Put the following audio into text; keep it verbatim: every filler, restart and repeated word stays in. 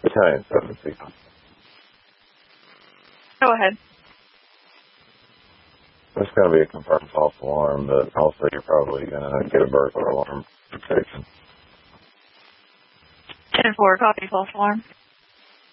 Italian seven six. Go ahead. It's going to be a confirmed false alarm, but also you're probably going to get a burglar alarm protection. ten four, copy, false alarm.